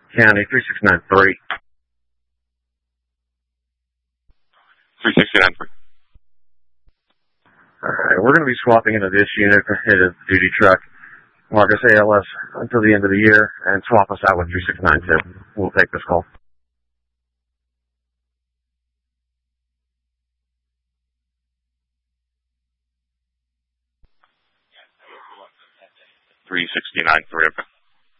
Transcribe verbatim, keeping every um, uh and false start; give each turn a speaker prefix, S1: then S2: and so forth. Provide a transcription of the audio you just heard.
S1: County, three six nine three.
S2: three six nine three.
S1: Alright, we're going to be swapping into this unit for hit a duty truck. Mark us A L S until the end of the year and swap us out with three six nine two. We'll take this call.
S2: three sixty-nine three, okay.